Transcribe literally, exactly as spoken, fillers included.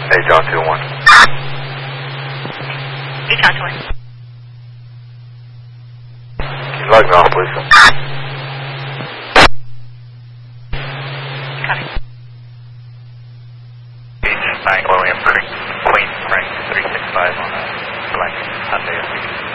Hey, John two one. Hey, John two one. Can you log me off, please? Copy. Beach nine William Creek, Queen Frank three six five on a black Hyundai S U V.